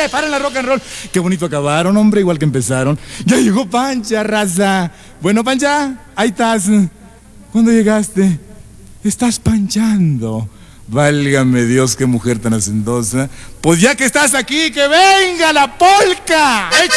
paren la rock and roll. Qué bonito acabaron, hombre, igual que empezaron. Ya llegó Pancha, raza. Bueno, Pancha, ahí estás. ¿Cuándo llegaste? Estás panchando. Válgame Dios, qué mujer tan hacendosa. Pues ya que estás aquí, que venga la polca.